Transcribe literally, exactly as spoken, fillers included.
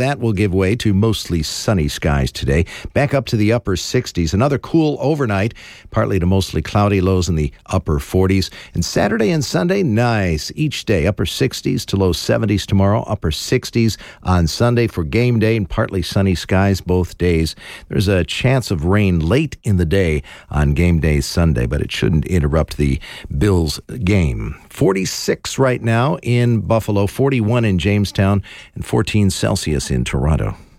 that will give way to mostly sunny skies today. Back up to the upper sixties. Another cool overnight, partly to mostly cloudy, lows in the upper forties. And Saturday and Sunday, nice. Each day, upper sixties to low seventies tomorrow, upper sixties on Sunday for game day, and partly sunny skies both days. There's a chance of rain late in the day on game day Sunday, but it shouldn't interrupt the Bills game. forty-six right now in Buffalo, forty-one in Jamestown, and fourteen Celsius in Toronto.